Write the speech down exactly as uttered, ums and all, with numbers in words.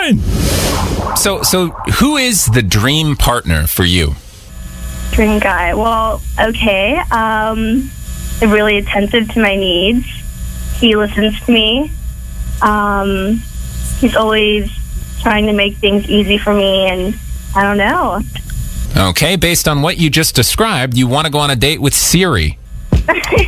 fine. So, so who is the dream partner for you? Dream guy. Well, okay. Um, really attentive to my needs. He listens to me. Um, he's always trying to make things easy for me, and I don't know. Okay, based on what you just described, you want to go on a date with Siri.